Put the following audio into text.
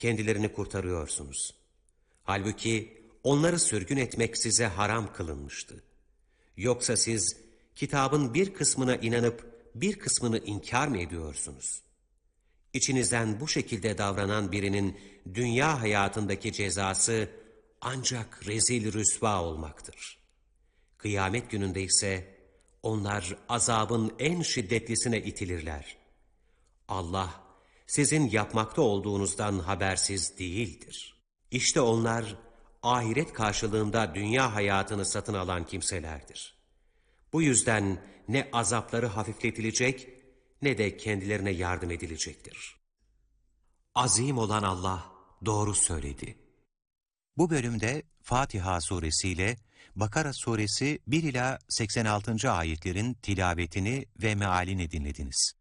kendilerini kurtarıyorsunuz. Halbuki onları sürgün etmek size haram kılınmıştı. Yoksa siz kitabın bir kısmına inanıp bir kısmını inkar mı ediyorsunuz? İçinizden bu şekilde davranan birinin dünya hayatındaki cezası ancak rezil rüsva olmaktır. Kıyamet gününde ise onlar azabın en şiddetlisine itilirler. Allah sizin yapmakta olduğunuzdan habersiz değildir. İşte onlar ahiret karşılığında dünya hayatını satın alan kimselerdir. Bu yüzden ne azapları hafifletilecek ne de kendilerine yardım edilecektir. Azim olan Allah doğru söyledi. Bu bölümde Fatiha suresiyle Bakara suresi 1 ila 86. ayetlerin tilavetini ve mealini dinlediniz.